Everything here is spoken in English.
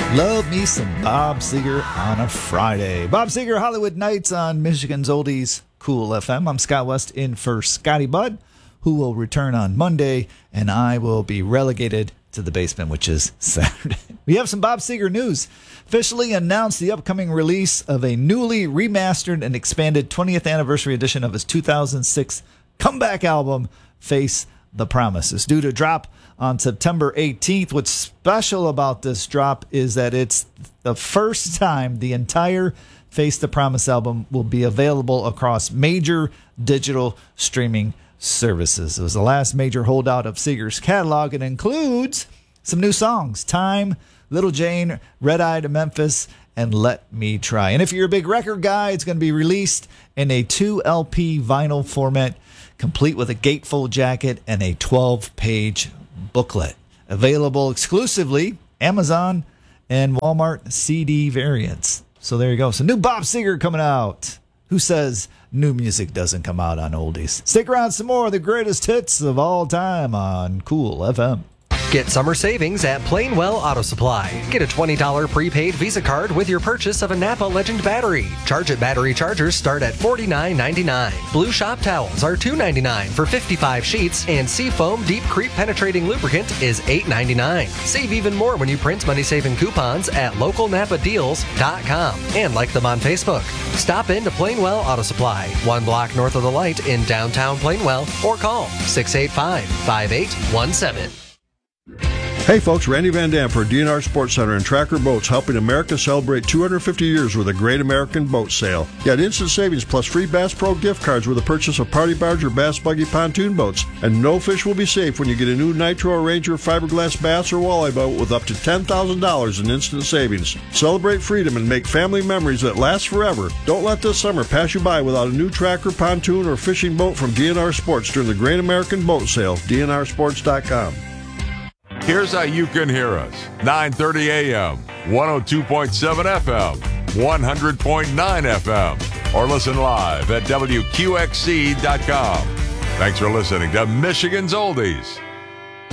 Love me some Bob Seger on a Friday. Bob Seger, Hollywood Nights on Michigan's Oldies Cool FM. I'm Scott West in for Scotty Budd, who will return on Monday, and I will be relegated to the basement, which is Saturday. We have some Bob Seger news. Officially announced the upcoming release of a newly remastered and expanded 20th anniversary edition of his 2006 comeback album, Face the Promise. It's due to drop on September 18th. What's special about this drop is that it's the first time the entire Face the Promise album will be available across major digital streaming services. It was the last major holdout of Seger's catalog. It includes some new songs: Time, Little Jane, Red Eye to Memphis, and Let Me Try. And if you're a big record guy, it's going to be released in a 2 LP vinyl format, complete with a gatefold jacket and a 12-page booklet. Available exclusively Amazon and Walmart CD variants. So there you go. So new Bob Seger coming out. Who says new music doesn't come out on oldies? Stick around, some more of the greatest hits of all time on Cool FM. Get summer savings at Plainwell Auto Supply. Get a $20 prepaid Visa card with your purchase of a Napa Legend battery. Charge-It battery chargers start at $49.99. Blue Shop towels are $2.99 for 55 sheets, and Seafoam Deep Creep Penetrating Lubricant is $8.99. Save even more when you print money-saving coupons at localnapadeals.com and like them on Facebook. Stop in to Plainwell Auto Supply, 1 block north of the light in downtown Plainwell, or call 685-5817. Hey folks, Randy Van Dam for DNR Sports Center and Tracker Boats, helping America celebrate 250 years with a great American boat sale. Get instant savings plus free Bass Pro gift cards with the purchase of Party Barge or Bass Buggy pontoon boats. And no fish will be safe when you get a new Nitro or Ranger fiberglass bass or walleye boat with up to $10,000 in instant savings. Celebrate freedom and make family memories that last forever. Don't let this summer pass you by without a new tracker, pontoon, or fishing boat from DNR Sports during the Great American Boat Sale. DNRsports.com. Here's how you can hear us. 9:30 a.m., 102.7 FM, 100.9 FM, or listen live at WQXC.com. Thanks for listening to Michigan's Oldies.